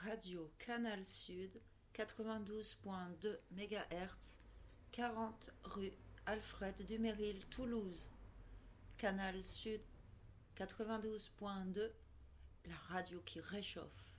Radio Canal Sud 92.2 MHz, 40 rue Alfred Dumeril, Toulouse. Canal Sud 92.2, la radio qui réchauffe.